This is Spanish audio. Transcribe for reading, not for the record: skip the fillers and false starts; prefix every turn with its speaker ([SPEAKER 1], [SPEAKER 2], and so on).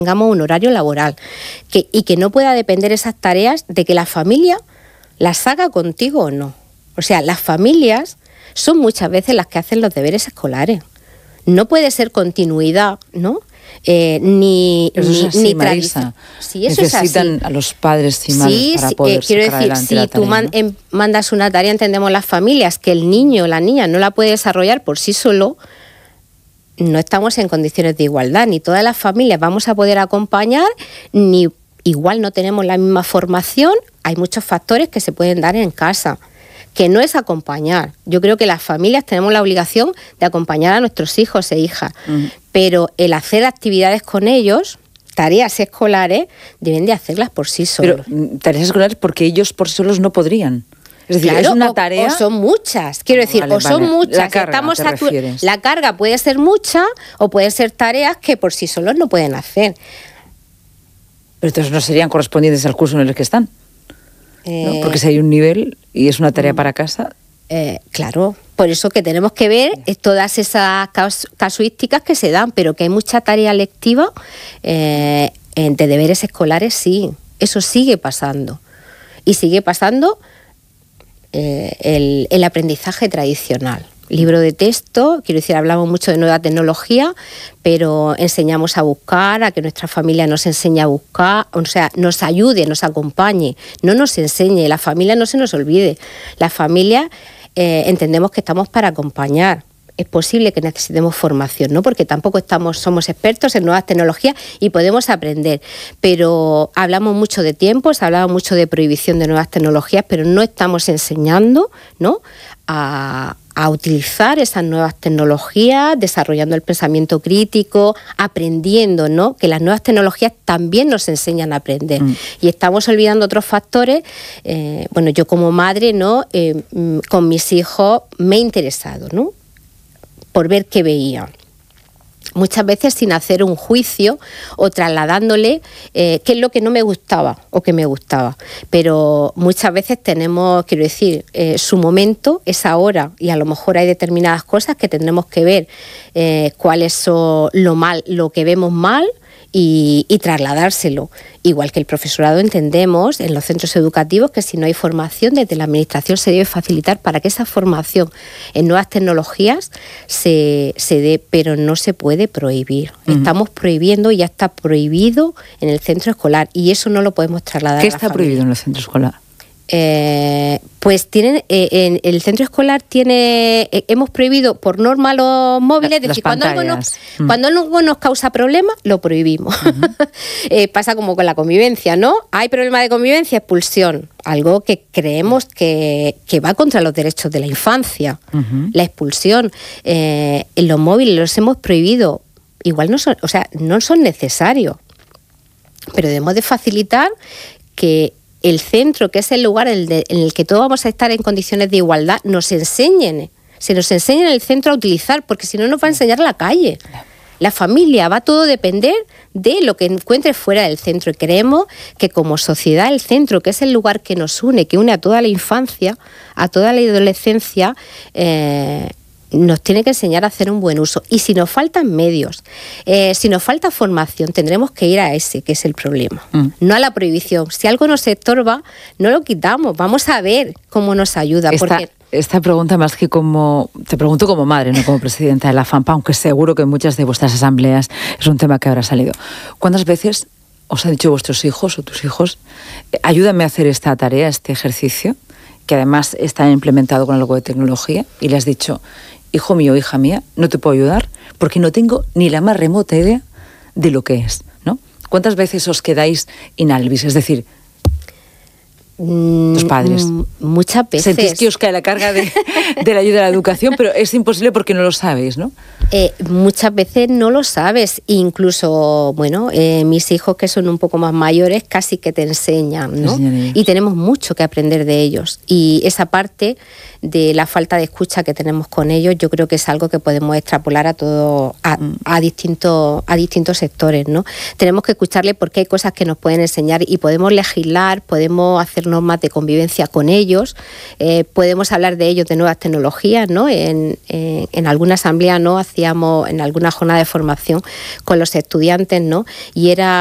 [SPEAKER 1] tengamos un horario laboral y que no pueda depender esas tareas de que la familia las haga contigo o no. O sea, las familias son muchas veces las que hacen los deberes escolares. No puede ser continuidad, ¿no? Ni
[SPEAKER 2] tradición.
[SPEAKER 1] Sí, eso
[SPEAKER 2] necesitan
[SPEAKER 1] es así.
[SPEAKER 2] A los padres y madres para poder
[SPEAKER 1] quiero
[SPEAKER 2] sacar
[SPEAKER 1] decir,
[SPEAKER 2] adelante la
[SPEAKER 1] si tú
[SPEAKER 2] tarea, ¿no?
[SPEAKER 1] mandas una tarea, entendemos las familias, que el niño o la niña no la puede desarrollar por sí solo, no estamos en condiciones de igualdad, ni todas las familias vamos a poder acompañar, ni igual no tenemos la misma formación. Hay muchos factores que se pueden dar en casa, que no es acompañar. Yo creo que las familias tenemos la obligación de acompañar a nuestros hijos e hijas, pero el hacer actividades con ellos, tareas escolares, deben de hacerlas por sí solos.
[SPEAKER 2] Pero tareas escolares porque ellos por sí solos no podrían. Es decir,
[SPEAKER 1] claro,
[SPEAKER 2] es una tarea...
[SPEAKER 1] o son muchas, quiero decir,
[SPEAKER 2] vale,
[SPEAKER 1] o son muchas.
[SPEAKER 2] La carga, ¿te refieres?
[SPEAKER 1] La carga puede ser mucha o pueden ser tareas que por sí solos no pueden hacer.
[SPEAKER 2] Pero entonces no serían correspondientes al curso en el que están, ¿no? Porque si hay un nivel y es una tarea para casa...
[SPEAKER 1] Claro, por eso que tenemos que ver todas esas casuísticas que se dan, pero que hay mucha tarea lectiva de deberes escolares, sí, eso sigue pasando. Y sigue pasando el aprendizaje tradicional. Libro de texto, quiero decir, hablamos mucho de nueva tecnología, pero enseñamos a buscar, a que nuestra familia nos enseñe a buscar, o sea, nos ayude, nos acompañe, no nos enseñe, la familia no se nos olvide. La familia entendemos que estamos para acompañar. Es posible que necesitemos formación, ¿no? Porque tampoco somos expertos en nuevas tecnologías y podemos aprender, pero hablamos mucho de tiempo, se ha hablado mucho de prohibición de nuevas tecnologías, pero no estamos enseñando, ¿no?, a utilizar esas nuevas tecnologías, desarrollando el pensamiento crítico, aprendiendo, ¿no?, que las nuevas tecnologías también nos enseñan a aprender. Y estamos olvidando otros factores. Bueno, yo como madre, ¿no?, con mis hijos me he interesado, ¿no?, por ver qué veía. Muchas veces sin hacer un juicio o trasladándole qué es lo que no me gustaba o que me gustaba. Pero muchas veces tenemos, quiero decir, su momento es ahora, y a lo mejor hay determinadas cosas que tendremos que ver cuáles son lo que vemos mal y trasladárselo. Igual que el profesorado, entendemos en los centros educativos que si no hay formación desde la administración se debe facilitar para que esa formación en nuevas tecnologías se dé, pero no se puede prohibir. Estamos prohibiendo, ya está prohibido en el centro escolar y eso no lo podemos trasladar.
[SPEAKER 2] ¿Qué está prohibido en el centro escolar?
[SPEAKER 1] Pues tienen en el centro escolar hemos prohibido por norma los móviles, es decir, cuando algo nos causa problemas, lo prohibimos. Pasa como con la convivencia, ¿no? Hay problema de convivencia, expulsión, algo que creemos que va contra los derechos de la infancia. La expulsión, en los móviles los hemos prohibido, igual no son necesarios, pero debemos de facilitar que el centro, que es el lugar en el que todos vamos a estar en condiciones de igualdad, se nos enseñen en el centro a utilizar, porque si no nos va a enseñar la calle. La familia va todo a depender de lo que encuentre fuera del centro. Y creemos que como sociedad el centro, que es el lugar que nos une, que une a toda la infancia, a toda la adolescencia, nos tiene que enseñar a hacer un buen uso. Y si nos faltan medios, si nos falta formación, tendremos que ir a ese, que es el problema, no a la prohibición. Si algo nos estorba, no lo quitamos, vamos a ver cómo nos ayuda.
[SPEAKER 2] Esta pregunta, más que te pregunto como madre, no como presidenta de la FAMPA, aunque seguro que en muchas de vuestras asambleas es un tema que habrá salido. ¿Cuántas veces os han dicho vuestros hijos o tus hijos, ayúdame a hacer esta tarea, este ejercicio, que además está implementado con algo de tecnología, y le has dicho, hijo mío, hija mía, no te puedo ayudar porque no tengo ni la más remota idea de lo que es, ¿no? ¿Cuántas veces os quedáis in albis? Es decir, los padres.
[SPEAKER 1] Muchas veces.
[SPEAKER 2] Sentís que os cae la carga de la ayuda a la educación, pero es imposible porque no lo sabéis, ¿no?
[SPEAKER 1] Muchas veces no lo sabes. Incluso, mis hijos que son un poco más mayores casi que te enseñan, ¿no? Y tenemos mucho que aprender de ellos. Y esa parte de la falta de escucha que tenemos con ellos, yo creo que es algo que podemos extrapolar a todo, a distintos sectores, ¿no? Tenemos que escucharles porque hay cosas que nos pueden enseñar y podemos legislar, podemos hacer normas de convivencia con ellos, podemos hablar de ellos de nuevas tecnologías, ¿no? En alguna asamblea, ¿no? Hacíamos en alguna jornada de formación con los estudiantes, ¿no? Y era